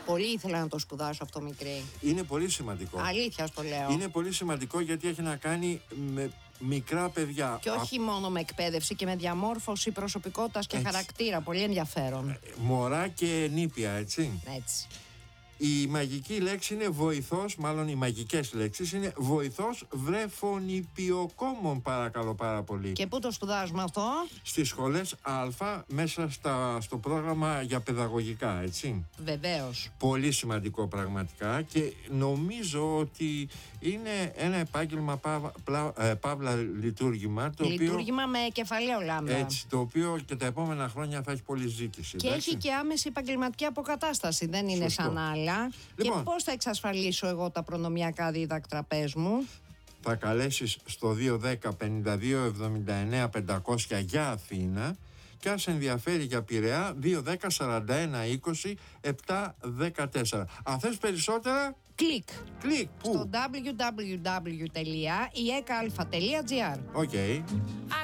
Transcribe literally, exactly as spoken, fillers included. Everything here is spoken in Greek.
Πολύ ήθελα να το σπουδάσω αυτό μικρή. Είναι πολύ σημαντικό. Αλήθεια το λέω. Είναι πολύ σημαντικό γιατί έχει να κάνει με μικρά παιδιά. Και όχι Α... μόνο με εκπαίδευση και με διαμόρφωση προσωπικότητας και έτσι. Χαρακτήρα. Πολύ ενδιαφέρον. Μωρά και νήπια, έτσι. Έτσι. Η μαγική λέξη είναι βοηθός, μάλλον οι μαγικές λέξεις είναι βοηθός βρεφονιπιοκόμων, παρακαλώ πάρα πολύ. Και πού το σπουδάζουμε αυτό? Στις σχολές Α, μέσα στα, στο πρόγραμμα για παιδαγωγικά, έτσι. Βεβαίως. Πολύ σημαντικό πραγματικά και νομίζω ότι είναι ένα επάγγελμα παύλα, πλα, ε, παύλα λειτουργήμα. Το λειτουργήμα οποίο, με κεφαλαίο λάμδα. Έτσι, το οποίο και τα επόμενα χρόνια θα έχει πολλή ζήτηση. Και εντάξει? έχει και άμεση επαγγελματική αποκατάσταση, δεν είναι Σωστό. σαν άλλα. Λοιπόν, και πώς θα εξασφαλίσω εγώ τα προνομιακά δίδακτρα, πες μου? Θα καλέσεις στο δύο δέκα πενήντα δύο εβδομήντα εννέα πεντακόσια για Αθήνα και αν σε ενδιαφέρει για Πειραιά δύο δέκα σαράντα ένα είκοσι επτά δεκατέσσερα. Αν θες περισσότερα, κλικ. Κλικ. Πού? Στο double-u double-u double-u τελεία ι ε κ α τελεία τζι άρ. Οκ. Okay.